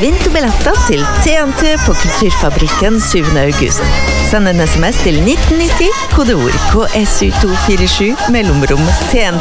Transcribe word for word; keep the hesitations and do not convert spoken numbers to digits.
Vinn to billetter til T N T på Kulturfabrikken syvende august. Send en sms til nitten nitti, kodeord K S U to fire sju, mellomrom T N